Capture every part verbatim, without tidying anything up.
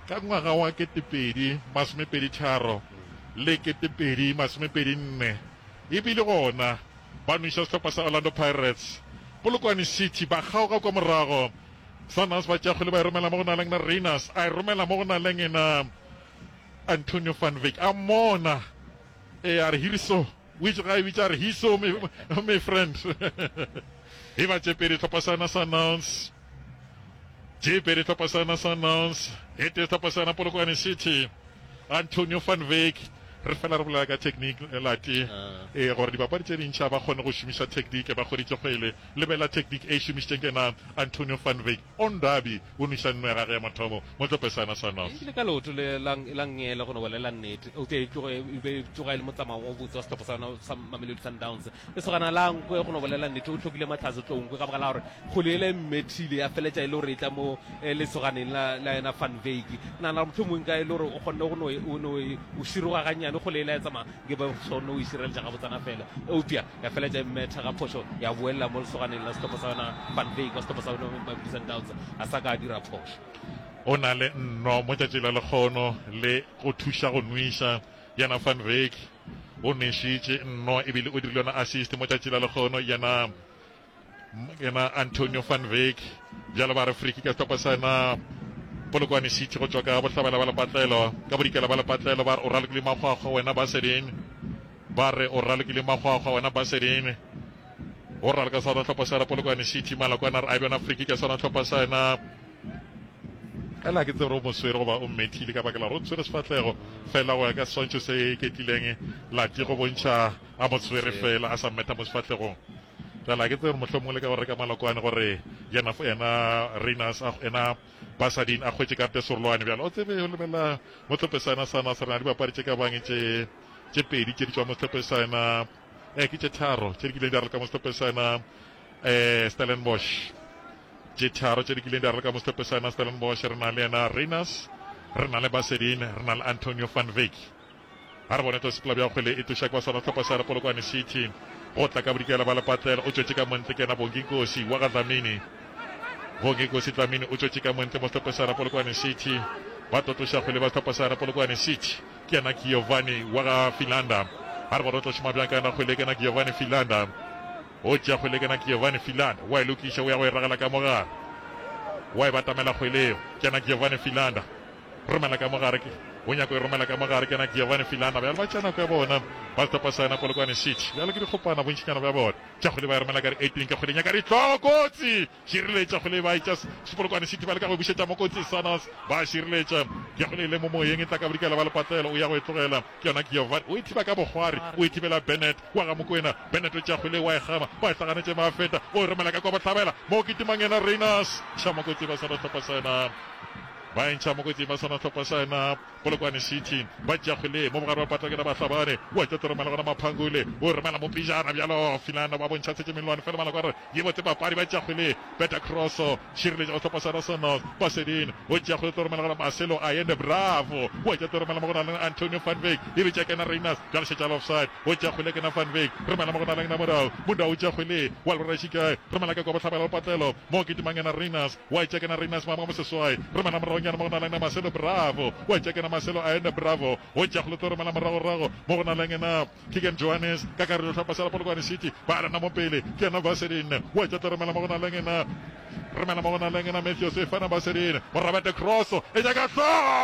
ka ngwaga wa ketepedi masomepedi tharo le ketepedi masomepedi nne ebile gona ba nwisha setlhopha sa Orlando Pirates. Polokwane City ba kgaoga kwa morago, Sundowns ba tšagole ba e romela mo go na leng na Rainers, a e romela mo go na leng ena Antonio van Wyk a mona e a re hiriso which guy which are hiso my, my friend e ba tšepedi tlhopha sana Sundowns, tšepedi tlhopha sana Sundowns, e te tlhopha sana Polokwane City. Antonio van Wyk re fela re bolela ka technique lati e gore dipapadi tse dintšha ba kgone go šomiša technique ba kgoditse kgwele lebela technique e šomišitšeng ke na Antonio van Wyk on dabi o nwiša nno ya gage ya mathomo mo tlopesana Sundowns ile ka loto le langela go no bolela nnete o te be tsoga ile mo tsamao o botsa stop sa Mamelodi Sundowns e sogana lang go go no bolela nnete o tlhokile matlhatse tlong go ka baka la gore go le mmethile ya feletša ile re tla mo le soganeng la ena van Wyk na na motho mongwe ka ile gore o kgonne go no o no o shiroga ganyane go le la tsama ke ba sono o isirela ja ga botsana fela opia ya feletša metha ga phoso ya boela mo soganeng la stop sa ona van Wyk go stop sa ona Mamelodi Sundowns a sa ka dira phoso o na le nno mo tšatši la lekgono le go thuša go nwiša yana van Wyk o nešitše nno ebile o dirile yona assist mo tšatši la lekgono yana yana Antonio van Wyk bjalo ba re friki ka stopa sana Polokwane City go tswa ka bohlabela ba lepatlelo ka bodikela ba lepatlelo ba re o ralekile magwagwa wena ba sedin ba re o ralekile magwagwa wena ba sedin o raleka sa tlhopha sa Polokwane City malakwana re a bjona friki ka sona tlhopha sana ela ke tsero mo swere go ba o mmethile ka bakela ro tsere sefatlego fela go ya ka swantšho se ketileng la di go bontšha a mo swere fela a sa meta mo sefatlegong jala ke tsere mohlomong le ka gore ka malakwane gore yena ena Rainers ena Basadin a khwetse ka tesorloane bjalo o tsebe o lebela mo tlopesana sana sa rena di bapadi tše ka bang tše tše pedi tše di tšwa mo tlopesana e ke tše tharo tše di kileng di aroleka mo tlopesana eh Stellenbosch tše tharo tše di kileng di aroleka mo tlopesana Stellenbosch re na le ena Rainers re na le Basadin re na le Antonio van Wyk a re bone tosepela bja kgwele e tuša kwa sona tlhopha sa Polokwane City go tla ka bodikela ba lepatlela o tšwetše ka montle ke ena Bonginkosi wa ga Dlamini Bonginkosi Dlamini o tšwetše ka montle mo tlhopha sa Polokwane City ba totloša kgwele ba tlhopha sa Polokwane City ke ena Giovanni wa ga Finlanda a re bona tlošoma bjang ka ena kgwele ke ena Giovanni Finlanda o tšea kgwele ke ena Giovanni Finlanda wa e lokiša o ya go e ragela ka mogare wa e batamela kgweleo ke ena Giovanni Finlanda romela ka mogare ke o nyako e romela ka mogare ke ena Giovanni Finlanda bjale ba tšana ko ya bona ba tlhopha sa ena Polokwane City bjale ke dikgopana bontšhinyana bja bona tša kgwele ba e romela ka re eighteen ka kgwele nyaka ditlhogo kotsi šireletša kgwele ba itša Polokwane City ba le ka go bušetša mo kotsi Sundowns ba šireletša ke kgwele ile mo moyeng e tla ka bodikela ba lepatlela o ya go e tlogela ke yona Giovanni o ithiba ka bogwari o ithibela Bennett wa ga mokwena Bennett o tša kgwele wa e gama ba e hlaganetše maafeta o e romela ka kwa bohlabela mo kitimang ena Rainers tša mo kotsi ba sana tlhopha sa ena ba entšha mo kotsi ba sana tlhopha sa ena Polokwane City ba tša kgwele mo bogare ba patlakela ba hlabane wa tša romela gona maphangole o romela mo pijana bjalo Finlanda ba bontšha tšetše melwane fela mala gore ye botse bapadi ba tša kgwele beta crosso šireletša go tlhopha sana Sundowns Basedin o tša kgwele romela gona Marcelo Ayende Bravo wa tša romela mo gona le Antonio van Wyk e be tša kena Rainers bjale šetša offside o tša kgwele kena van Wyk romela mo gona le na morao munda o tša kgwele wa le rashika romela ka go bohlabela patlelo mo kitimang ena Rainers wa tša kena Rainers mama mo seswai romela morao nyana mo gona le na Marcelo Bravo wa tša kena Marcelo Ayende Bravo o tša kgwele to romela morago rago mo gona le ena Kigen Johannes ka ka re tlhopha sa Polokwane City ba rena mo pele ke na Basedin wa tša romela mo gona le ena remela mo gona le ena Matthews e fana Basedin mo rabete crosso e ja ka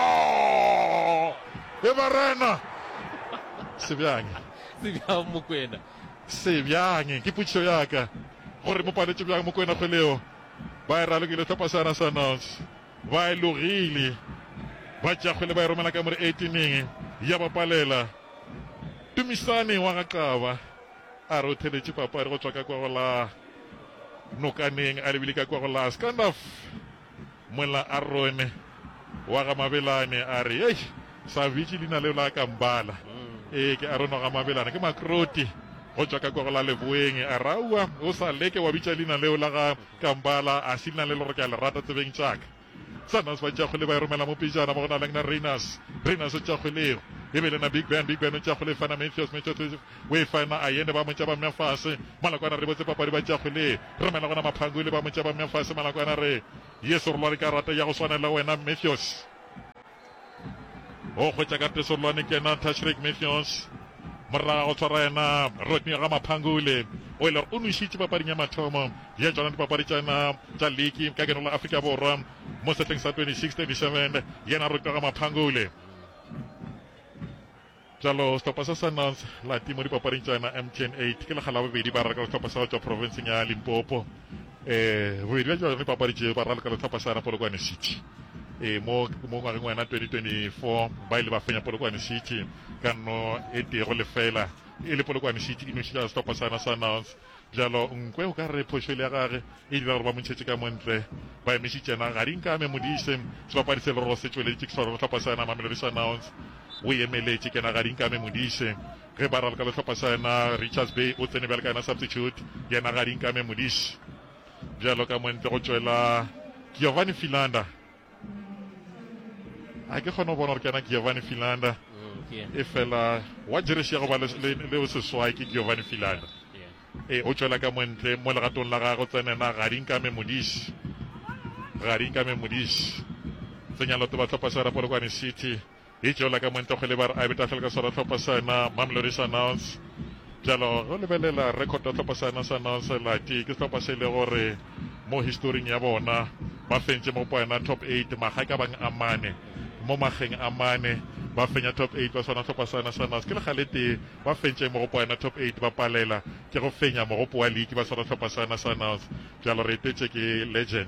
tlo e ba rena se bjang se bjang mokwena se bjang ke putšo ya ka gore mo paletše bjang mokwena kgweleo ba e ralokile tlhopha sa ena Sundowns ba e logile ba tša kgwele ba e romela ka more eighteeneng ya bapalela Tumisane wa ga Qaba a re o theletše papadi go tswa ka kwa go la nokaneng a lebile ka kwa go la Scandaf mola a rone wa ga Mabelane a re ei sa vitše lena leo la Kambala ee ke a rone wa ga Mabelane ke Makroti go tswa ka kwa go la Leboeng a raua o sa leke wa bitša lena leo la ga Kambala a se lena le le gore ke a le rata tsebeng tšaka Sundowns ba tša kgwele ba e romela mo pejana mo go na leng na Rainers Rainers o tša kgwelego e be le na Big Ben Big Ben o tša kgwele fana Matthews Matthews o e fana Ayende ba mo tša ba mmefase malakwana re botse papadi ba tša kgwele romela gona maphangole ba mo tša ba mmefase malakwana re yeso re lwa ka rata ya go swanela wena Matthews o khwetsa ka tesolwane ke na Tashrik Matthews moraga go tshwara yena Rodney Ramaphangule o ile o nušitše papading ya mathomo ya tsona dipapadi tsena tša league ka kenolo Afrika Borwa mo setleng sa twenty-six twenty-seven yena Rodney Ramaphangule jalo setlhopha sa Sundowns la timo dipapading tsena M T N eight ke legala bobedi ba raka setlhopha sa tswa provinceng ya Limpopo eh bobedi ba tsona dipapadi tše ba raka setlhopha sa Polokwane City e mo mo ngwageng wena twenty twenty-four ba ile ba fenya Polokwane City ka no e tiro le fela e le Polokwane City e nošitša setlhopha sana Sundowns jalo nkwe o ka re phošo ya gage e dira gore ba montšhetše ka montle ba emešitšena ga di nkame modise sebapadi se le gore se tšweleditše ke sona setlhopha sana Mamelodi Sundowns o emeletše ke na ga di nkame modise ge ba ralaka le setlhopha sana Richards Bay o tsene bjale ka yena substitute yena ga di nkame modise jalo ka montle go tšwela Giovanni Filanda a ke kgone go bona gore ke yana Giovanni Filanda e fela wa jeresia go ba le o seswai ke Giovanni Filanda e o tšwela ka montle mo legatong la gago tsenena ga di nkame modise ga di nkame modise tsenyalote ba tlhopha sa Polokwane City e tšwela ka montle go le ba re a beta fela ka sona tlhopha sana Mamelodi Sundowns jalo go lebelela record ya tlhopha sana Sundowns lati ke tlhopha se le gore mo historing ya bona ba fentse mo poena top eight maga ka bang amane mo mageng a mane ba fenya top eight ba sona tlhopha sana Sundowns ke le galete ba fentse mo go poena top eight ba palela ke go fenya mo go poa league ba sona tlhopha sana Sundowns jalo re tetse ke legend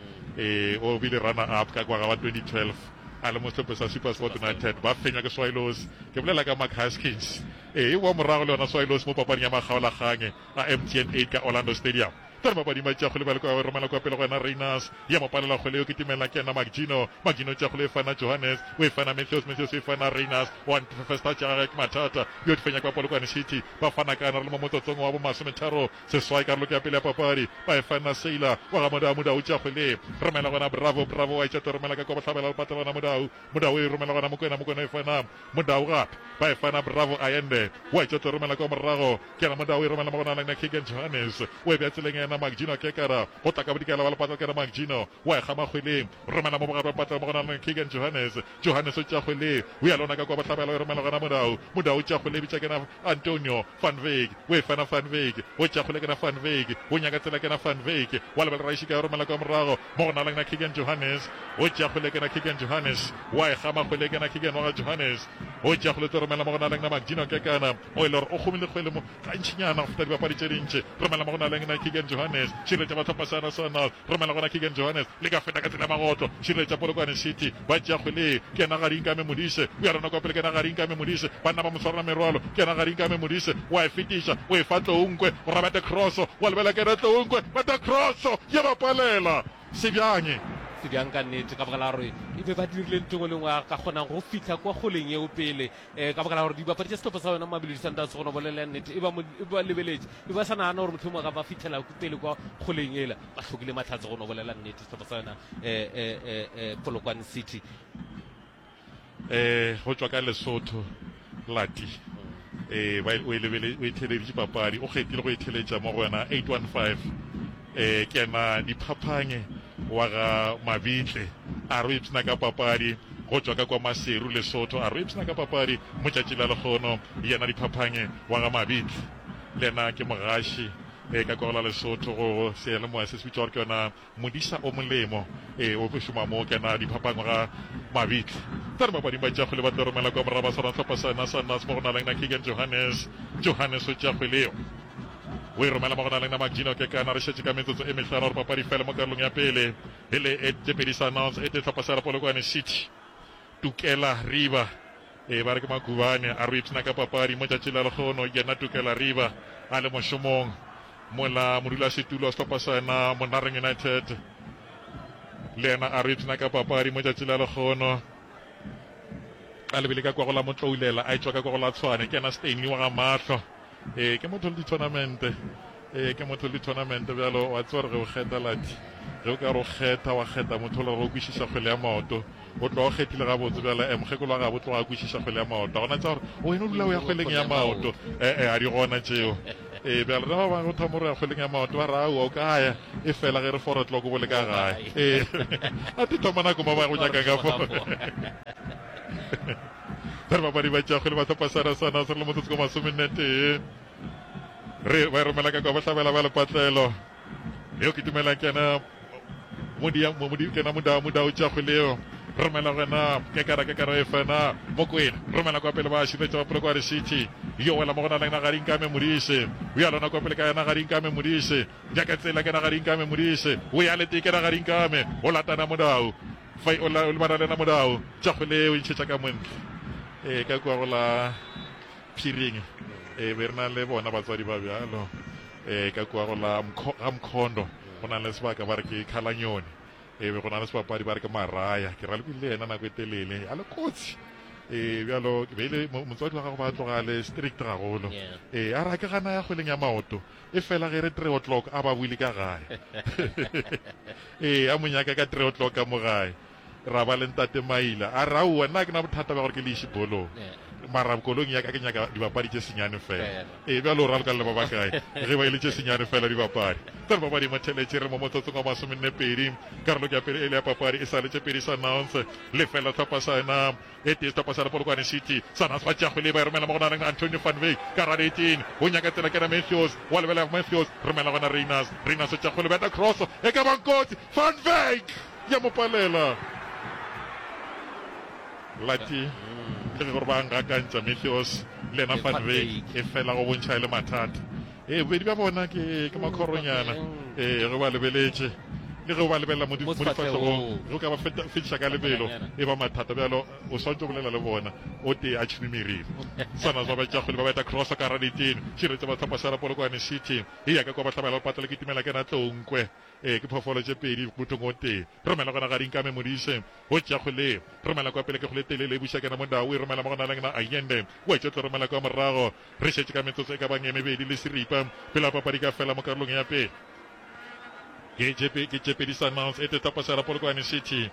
eh o bile runner up ka kwa ga twenty twelve a le mo setlhopha sa SuperSport United ba fenya ke Swallows ke bolela ka Mark Haskins eh wa morago le ona Swallows mo papading ya magaolagange a M T N eight ka Orlando Stadium tare babadi ba tša go le ba le kwa romela kwa pele go yena Reiners ya mopalela go le yo ke timela ke yena Magino Magino tša go le fana Johannes o e fana Matthews Matthews o e fana Reiners one first touch ya ke matata yo tfenya kwa Polokwane City ba fana kana le mo motsotsong wa bo masometharo se swai ka lo ke pele papadi ba e fana Sailor wa ga moda moda o tša go le romela gona Bravo Bravo wa tša romela ka kwa tlhabela le patela moda moda o e romela gona mo kwena mo kwena e fana moda o gap ba e fana Bravo Ayende wa tša romela kwa morago ke na moda o e romela mo gona na Keegan Johannes o e bjatseleng Magino ke kara go taka bodikela ba le patla ke Magino wa ga magweleng romela mo mogare patla mo gona Keegan Johannes Johannes o tša gwele o ya lona ka kwa batlhabela o romela gona modao modao tša gwele bitša ke na Antonio Van Wyk o e fana Van Wyk o tša gwele ke na Van Wyk o nyaka tsela ke na Van Wyk wa le ba raishi ka romela kwa morago mo gona le Keegan Johannes o tša gwele ke na Keegan Johannes wa ga magwele ke na Keegan wa Johannes o tša gwele romela mo gona le Magino ke kana o ile o khomile gwele mo ka ntšinyana go feta dipapadi tše dintši romela mo gona le Keegan Johannes Shireletša ba tlhopha sana Sundowns romela gona Keegan Johannes le ka feta ka tsela magotlo Shireletša Polokwane City ba tša gwele ke na ga di nkame modise o ya rona kwa pele ke na ga di nkame modise ba nna ba mo tshwarela merwalo ke na ga di nkame modise wa e fetiša o e fa Tlounkwe o rabate crosso wa lebela ke na Tlounkwe bata crosso ya ba palela sebjanye bjang ka nnete ka baka la gore e be ba dirile ntho ngwe le ngwe ka kgonang go fitlha kwa goleng eo pele um ka baka la gore dibapadi tša setlhopha sa yona Mamelodi Sundowns go no bolelela nnete e ba lebeletse e ba sa nagana gore motlho mongwe ka ba fitlhela pele kwa goleng ela ba tlhokile matlhatse go no bolela nnete setlhopha sa yona um Polokwane City eh go tswa ka Lesotho lati eh ba o lebele o itheleditše papadi o kgethile go itheletša mo go wena eight one five eh ke na diphaphanye wa ga Mabitle a re ipsna ka papadi go tswa ka kwa Maseru Lesotho a re ipsna ka papadi mo tšatši la lekgono yena diphaphanye wa ga Mabitle lena ke mogaši e ka kwa la Lesotho go seele mo se switch ke yona modisa o molemo e o šoma mo ke na diphaphanye ga Mabitle tare babadi ba tša go le ba tlo romela kwa moraba sa tlhopha sana Sundowns mo go na le na Keegan Johannes Johannes o tša go leo o e romela mo go na le na Magino ke kana re šetše ka metsotso e mehlano gore papadi fela mo karolong ya pele e le e tepedi Sundowns e te tlhopha sa Polokwane City Tukela Riba e ba re ke Makubane a re ipsna ka papadi mo tšatši la lekgono yena Tukela Riba a le mošomong mola modulasetulo wa setlhopha sana Monareng United le ena a re ipsna ka papadi mo tšatši la lekgono a lebele ka kwa go la Motloulela a etswa ka kwa go la Tshwane ke ena Stanley wa ga Mahlo eh ke motho le di-tournament eh ke motho le di-tournament bjalo wa tswa re ge o kgetha lati ge o ka re o kgetha wa kgetha motho le go kwešiša kgwele ya maoto o tlo o kgethile gabotse bjala e mogekolo wa gabo tlo ga kwešiša kgwele ya maoto gona tsa gore o wena o dula o ya kgweleng ya maoto ee a di gona tšeo ee bjale re ba bangwe go thoma re ya kgweleng ya maoto ba ra aowa o ka ya e fela ge re forotlo ko bole ka gae ee a ti thoma nako ma ba go nyakang ka fo re babadi ba tšakgole ba thapasana sana se le motsotso ko masomenetee re ba romela ka kwa ba tlhabela ba lepatlelo yo ke tumelang kena modia modi kena moda moda o tšakgoleo romela gona ke kara ke kara e fana mokwena romela kwa pele ba shile tsa pele kwa city yo wela mo gona na garing ka me modise o ya lona kwa pele ka na garing ka me modise ja ka tsela ke na garing ka me modise o ya le tike na garing ka me o latana modao fai o la o le na modao tšakgoleo e tšhetša ka montle e ka kwa go la phiring e berna le bona batswadi ba bjalo e ka kwa go la mkhondo gona le sebaka ba re ke khalanyone e be gona le sebapadi ba re ke maraya ke ra le bile ena nako e telele a le kotsi e bjalo ke beile motswadi wa gago ba tlogale strict gagolo e a ra ke gana ya kgweleng ya maoto e fela ge re three o'clock a ba buile ka gae e a monyaka ka three o'clock ka mo gae ra ba le ntate maila a ra ua nna ke na bothata ba gore ke le iše bolong mara kolong ya ka ke nyaka dibapadi tše senyane fela e bjalo o raloka le ba bakae ge ba ile tše senyane fela dibapadi tsare babadi motheletše re mo motsotsong wa masomenne pedi karolo ke ya pele e le ya papadi e sa letše pedi sa announce le fela thapasana e tee thapasana polokwane city sana se ba tšakgole ba e romela mo gonareng antonio van veek ka ra eighteen o nyaka tsela kena matthews wa lebela matthews romela gona reinas reinas o tšakgole beta cross e ka bankotsi van veek ya mo palela lati le gore ba ngakantša matthews le ena van veek e fela go bontšha e le mathata e bobedi ba bona ke ke makhoronyana e ge ba lebeletše le ge o ba lebelela mo difatlhegong ge o ka ba fetiša ka lebelo e ba mathata bjalo o swantse o bolela le bona o tee a tšhime meriri sana ba ba tšakgole ba ba eta cross ka ra eighteen tšhiretše ba thapasana polokwane city e ya ka kwa ba tlhabela lepatla ke timela kena tlonkwe e ke phofolo tše pedi mothong o tee romela gona garing ka memodise o tšakgole romela kwa pele ke kgole telele e buša kena mondao e romela mo gona lengna ayende o etše tlo romela kwa morago re šetše ka metsotso e ka bang e mebedi le seripa pela papadi ka fela mo karolong ya pele ke tšepedi sa announce e te thapasana polokwane city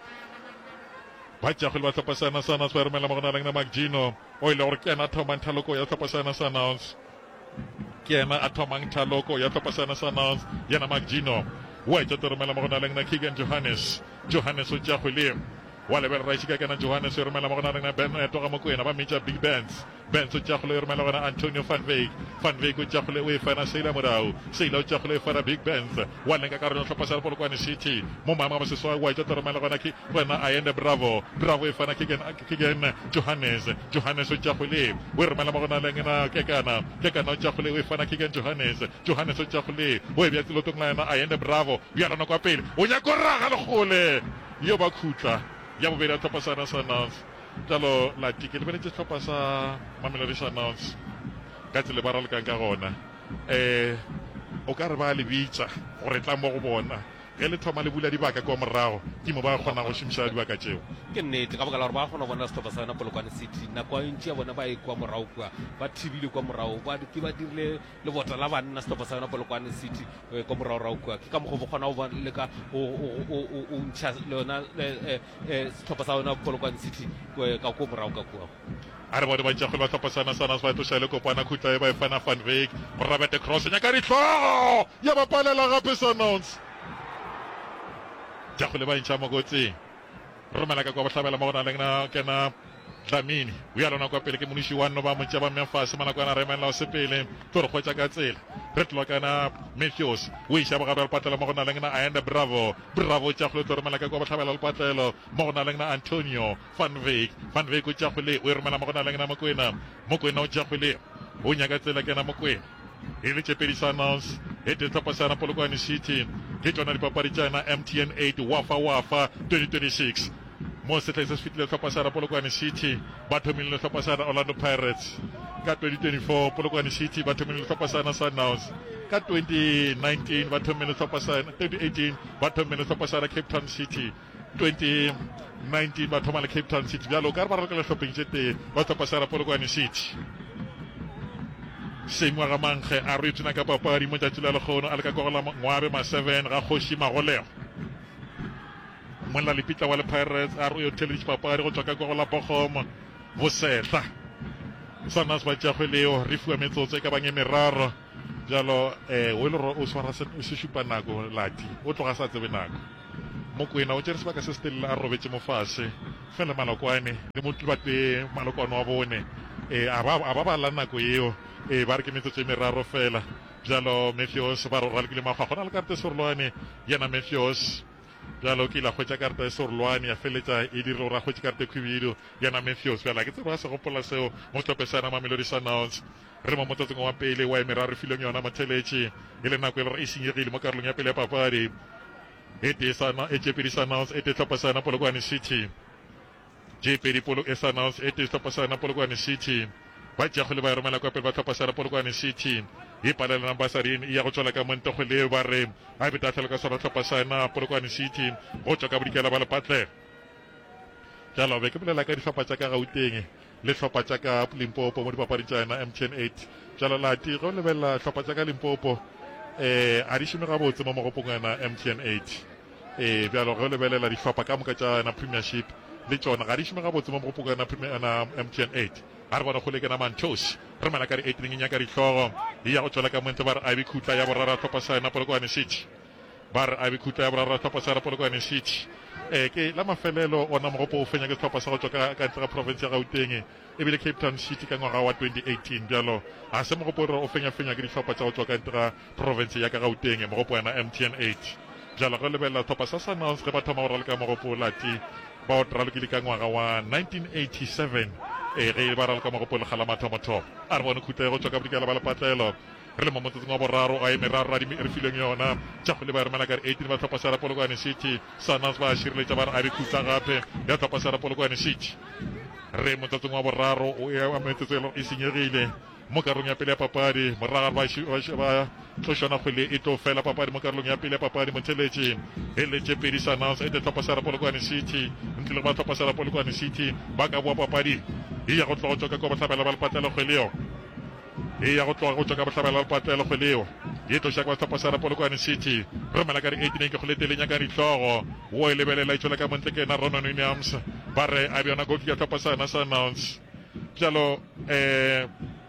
ba tšakgole ba thapasana sa announce ba romela mo gona lengna macgino o ile gore ke ena thomang thaloko ya thapasana sa announce ke ena a thomang thaloko ya thapasana sa announce yena macgino wa etša to romela mo gona lengna Keegan Johannes Johannes o tšakgole wa lebela ra išika kena Johannes o romela mo gona lengna Ben toga mokwena ba metša big bands Benz o tšakgole o romela gona Antonio van veek van veek o tšakgole o e fana seila morao seila o tšakgole o fana big bands wa lenka ka rona tlhopasana polokwane city mo maema ba seswa wa etša to romela gona ke wena Ayende Bravo Bravo e fana Keegan Johannes Johannes o tšakgole o e romela mo gona lengna kekana kekana o tšakgole o e fana Keegan Johannes Johannes o tšakgole o e bja tselotong la yena Ayende Bravo bjalana kwa pele o nyako raga legole yo ba khutla ya bobedi a thapasana sa announce jalo la tike le beletše tlhopha sa Mamelodi Sundowns ka tsele ba ralekang ka gona um o ka re ba le bitša gore tla mo go bona ge le thoma le bula dibaka kwa morago ke mo ba kgonang go šomiša dibaka tšeo ke nnete ka baka la gore ba kgona go bona setlhopha sa yona polokwane city nako a ntši ya bona ba e kwa morago kwa ba thibile kwa morago ke ba dirile lebota la banna setlhopha sa yona polokwane city kwa morago-rago kwa ke ka mokgwa bo kgona go leka o ntšha lona setlhopha sa yona polokwane city ka ko morago ka kua a re bone ba tšakgole ba thapasana sana se ba etoša le kopana khutla e ba e fana van veek go rabete cross nyaka ditlhogo ya ba palela gape sa announce tšakgole ba ntšha mokotseng romela ka kwa bohlabela mo gona lengna kena Dlamini o ya lona kwa pele ke moniši wa nno ba montša ba memfase manakwana re emelela o sepele to re kgwetša ka tsela re tloa kana Matthews o iša bogabe lepatlelo mo gona lengna Ayende Bravo Bravo tšakgole to romela ka kwa bohlabela lepatlelo mo gona lengna Antonio van veek van veek o tšakgole o e romela mo gona lengna Mokwena Mokwena o tšakgole o nyaka tsela kena Mokwena e le tšepedi sa announce e te thapasana polokwane city ke tsona dipapadi tšana M T N eight wafa wafa twenty twenty-six mo setlhai se se fetile thapasana polokwane city ba thomile thapasana Orlando Pirates ka twenty twenty-four polokwane city ba thomile thapasana Sundowns ka twenty nineteen ba thomile thapasana twenty eighteen ba thomile thapasana Cape Town City twenty nineteen ba thoma le Cape Town City bjalo ka re ba rekele hlopheng tše tee ba thapasana polokwane city sengwa ga mankge a re tsena ka papadi mo tšatši la lekgono a le ka kogela ngwabe ma seven ga kgoši magolego monna lepitla wa le Pirates a re o theleditše papadi go tswa ka kogela bogoma bosetla Sundowns ba tšakgweleo re fiwa metsotso e ka bang e meraro bjalo um o ile gore o swara se šupa nako lati o tloga sa tsebe nako Mokwena o tšere sebaka se se telele a robetše mo fase fela malokwane le motho ba te malokwane wa bone eh a ba a ba ba la nako eo eh ba re ke metsotso e meraro fela jalo Matthews ba rora le magwa gona le karte sorlwane yana Matthews jalo ke la khotsa karte sorlwane ya feletsa e di rora khotsa karte khwibido yana Matthews fela ke tseba se gopola seo mo tlopesana Mamelodi Sundowns re mo mototso wa pele wa meraro filong yona Matheleche ile nako e re isinyegile mo karolong ya pele ya papadi e te sana e J P D Sundowns e te tlopesana Polokwane City J P D Polo Sundowns e te tlopesana Polokwane City ba tja go le ba romela kwa pele ba tlopesana Polokwane City e palela na basarin e ya go tswela ka monto go le ba re a be tatlhela ka sona tlopesana Polokwane City go tswa ka bodikela ba le patle jalo be ke bolela ka difapa tsa ka Gauteng le tlhopha tsa ka Limpopo mo dipapading tsa yona M T N eight jalo la ti go lebella tlhopha tsa ka Limpopo eh a di shime ga botse mo mogopong yana M T N eight eh bjalo go lebelela difapa ka moka tsa na Premiership le tsona ga di shime ga botse mo mogopong yana Premier na M T N eight a re bona go le kana Mantos re mala ka di eighteen nya ka di tlhogo ya go tswela ka monte ba re a bikutla ya borara tlhopha sa na Polokwane City ba re a bikutla ya borara tlhopha sa na Polokwane City eh ke la mafelelo ona mogopo o fenya ke tlhopha sa go tswa ka ka ntsha province ya Gauteng e bile Cape Town City ka ngwaga wa twenty eighteen bjalo a se mogopo o fenya fenya ke ditlhopha tsa go tswa ka ntsha province ya ka Gauteng mogopo yana M T N eight bjalo go lebella tlhopha sa Sundowns re ba thoma go rala ka mogopo lati ba o tralo ke ka ngwaga wa nineteen eighty-seven e re ba rala ka mogopo le gala mathomatho a re bone khutla go tswa ka bodikela ba le patlelo re le mo motsotso wa boraro a e meraro di re fileng yona tja go le ba re mala ka eighteen ba tlhopha sa Polokwane City Sundowns ba shireletsa ba re a re khutla gape ya tlhopha sa Polokwane City re motsotso wa boraro o ya metsotso e senyegile mo karolong ya pele ya papadi moraga ba ba tloshana khole e to fela papadi mo karolong ya pele ya papadi Motheleche e le J P D Sundowns e te tlhopha sa Polokwane City ntle ba tlhopha sa Polokwane City ba ka bua papadi e ya go tlotlo ka go ba tlhabela ba le patela kgweleo e ya go tloga go tswa ka botlhabela le patela kgweleo e tlo shaka ba tlhopha sa Polokwane City re mala ka di eighteen ke go letelenya ka ditlhogo wo e lebelela e tswela ka montle ke na Ronan Williams ba re a bjona go ka tlhopha sa na Sundowns jalo eh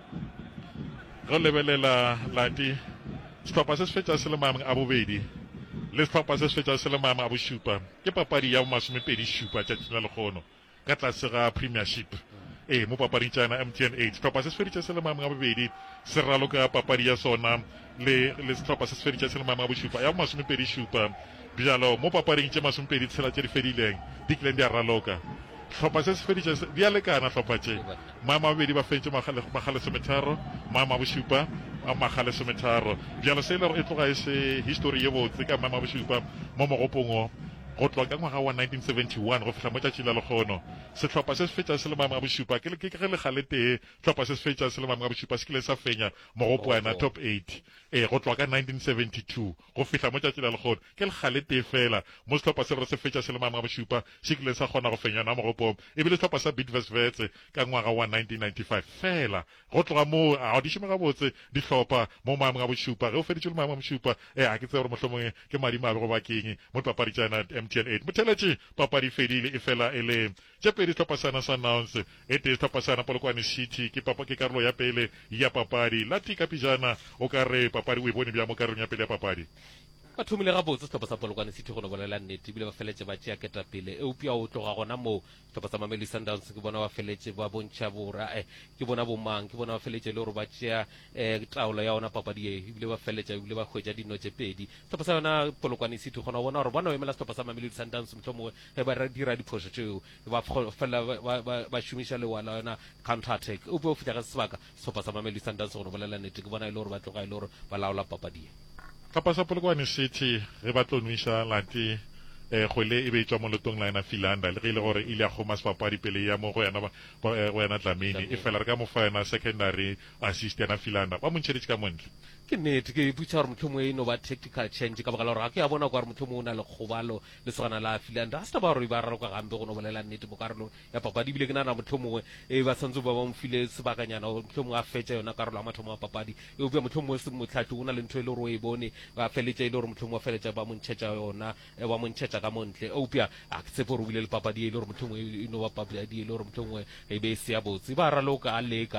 go lebelela lati setlhopha se se fetsa se le maemong a bobedi le setlhopha se se fetsa se le maemong a bosupa ke papadi ya masomepedi supa tšatši la lekgono ka tlase ga Premiership eh mo papading tša yona M T N eight setlhopha se se feditše se le maemong a bobedi se raloka papadi ya sona le le setlhopha se se feditše se le maemong a bosupa ya masomepedi supa bjalo mo papading tše masomepedi tshela tše di fedileng di kileng di a raloka tlhopha se se feditše di a lekana tlhopha tše maemo a bobedi ba feditše magale sometharo maemo a bosupa a magale sometharo bjalo se e le gore e tloga e se history ye botse ka maemo a bosupa mo mogopong go tloga ka ngwaga wa nineteen seventy-one go fihla mo tšatši la lekgono setlhopha se se fetša se le maemo a bosupa ke ke ge le gale tee tlhopha se se fetša se le maemo a bosupa se kile sa fenya mogopo yana top eight eh go tloga ka nineteen seventy-two go fihla mo tšatši la lekgono ke le gale tee fela mo setlhopha se re se fetša se le maemo a bosupa se kile sa kgona go fenya na mogopo e bile setlhopha sa Bidvest ka ngwaga wa nineteen ninety-five fela go tloga mo a di šome gabotse ditlhopha mo maemo a bosupa ge o feditše le maemo a bosupa eh a ke tsebe gore mohlomongwe ke madimabe go bakeng mo papadi tša yona M T N eight Motheleche papadi fedile e fela e le tše pedi tlhopha sana Sundowns e te tlhopha sana Polokwane City ke papa ke karolo ya pele ya papadi la tika pijana o ka re papadi o e bone bja mo karolong ya pele ya papadi ba thomile ga botse setlhopha sa Polokwane City go no bolela nnete ebile ba feletse ba tšea keta pele e upia o tloga gona mo setlhopha sa Mamelodi Sundowns ke bona ba feletse ba bontšha bora eh ke bona bomang ke bona ba feletse le gore ba tšea um taolo ya ona papadi e ebile ba feletša ebile ba hwetša dino tše pedi setlhopha sa yona Polokwane City gona bona gore ba no emela setlhopha sa Mamelodi Sundowns mohlomongwe ge ba dira diphoso tšeo ba fela ba šomiša lewala yona counter attack o be o fitlha ga sebaka setlhopha sa Mamelodi Sundowns go no bolela nnete ke bona e le gore ba tloga e le gore ba laola papadi e tlhopha sa Polokwane City ge ba tlonuša lati eh khole e be tswa mo lotong la ena Filanda le ge ile gore ile ya khoma sepapadi pele ya mo go yana go yana Dlamini e fela re ka mo fa yena secondary assist yana Filanda ba mo ntšheditše ka montle ke nnete ke butša gore motlho mongwe e no ba tactical change ka baka la gore ga ke ya bona gore motlho mongwe o na le kgobalo le segana la Finland a se ba gore ba raloka gampe go no bolela nnete mo karolong ya papadi ebile ke nana motlho mongwe e ba santse ba ba mfile sebakanyana motlho mongwe a fetša yona karolo ya mathomo a papadi e bja motlho mongwe se motlhathi o na le ntho e le gore o e bone ba feletša e le gore motlho mongwe a feletša ba montšhetša yona ba montšhetša ka montle eupša a ke tsepe gore o bile le papadi e le gore motlho mongwe e no ba papadi e le gore motlho mongwe e be e se ya botse ba raloka a leka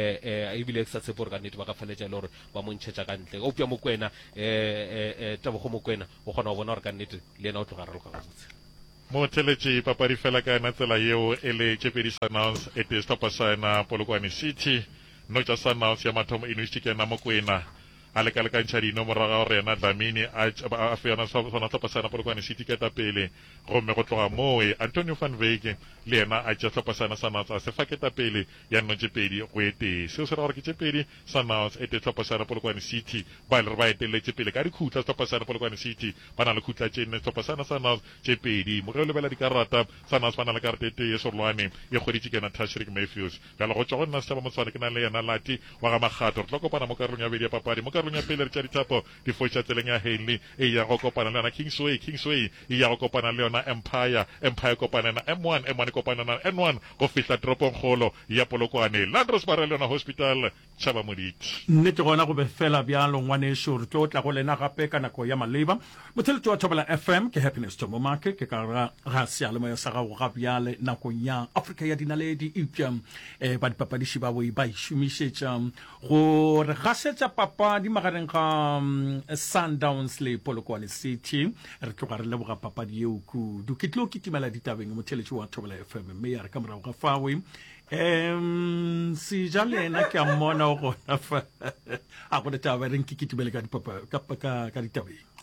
um ebile ke sa tsepe gore ka nnete ba ka feletša e le gore ba montšhetša ka ntle eupša mokwena um tabogo mokwena o kgona go bona gore ka nnete le ena o tloga raloka gabotse mo tšheletše papadi fela ka yona tsela yeo e le tšepedi Sundowns e te stopa sana Polokwane City no tša Sundowns ya mathomo University ke na Mokoena a lekalekantšha dino moraga gore yena Dlamini a fe yona sona stopa sana Polokwane City ke ta pele gomme go tloga moe Antonio van Wyk le yena a tša stopa sana Sundowns a se fa ke ta pele ya no tšepedi go ete seo se ra gore ke tšepedi Sundowns e te stopa sana Polokwane City ba le re ba eteletse pele ka dikhutla stopa sana Polokwane City ba na le khutla tše nne stopa sana Sundowns tšepedi mo ge o lebela dikarata Sundowns ba na le karata e tee sorolwane e kgoditše ke na Tashrik Matthews bjalo go tšwa go nna setšhaba motswane ke na le yena Lati wa ga Makgato re tlo kopana mo karolong ya bedi ya papadi mo karolong ya pele re tša dithapo difoša tseleng ya Henley e ya go kopana le yona Kingsway Kingsway e ya go kopana le yona Empire Empire kopana na M one M one kopana na N one go fihla toropong kgolo ya Polokwane Landros Bara le yona Hospital Chaba Moditi nnete gona go be fela bjalo ngwaneso re tlo tla go lena gape ka nako ya maleba motheletši wa Thobela F M ke Happiness Tomomake ke ka ra ga sealemoya sa gago ga bjale nakong ya Afrika ya dinaledi eupša um ba dipapadiši ba boi ba išomišetša go re gasetša papadi magareng ga Sundowns le Polokwane City re tloga re leboga papadi yeo kudu ke tlilo kitimela ditabeng motheletši wa Thobela F M mme ya re ka morago ga fawe um seja le ena ke a mmona o gona a go le taba re nkikitimele ka ditabeng